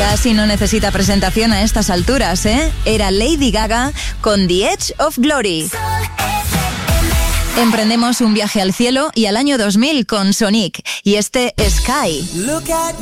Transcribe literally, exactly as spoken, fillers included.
Casi no necesita presentación a estas alturas, ¿eh? Era Lady Gaga con The Edge of Glory. Emprendemos un viaje al cielo y al año dos mil con Sonic y este Sky. Look at